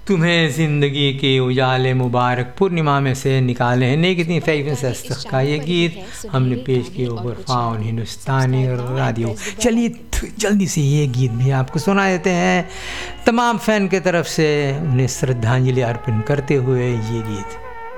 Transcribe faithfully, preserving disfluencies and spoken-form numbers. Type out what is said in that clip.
तुम्हें ज़िंदगी के उजाले मुबारक पूर्णिमा में से निकाले हैं। नहीं कितनी फैशन का ये गीत हमने पेश किया ओवर फाउन हिंदुस्तानी रेडियो। चलिए जल्दी से ये गीत भी आपको सुना देते हैं। तमाम फ़ैन के तरफ से उन्हें श्रद्धांजलि अर्पण करते हुए ये गीत।